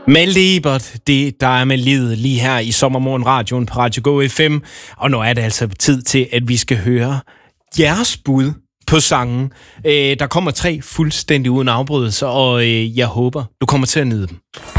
Malte Ebert, det der er med livet lige her i Sommermorgen-radioen på Radio Go FM. Og nu er det altså tid til, at vi skal høre jeres bud på sangen. Der kommer 3 fuldstændig uden afbrydelse, og jeg håber, du kommer til at nyde dem.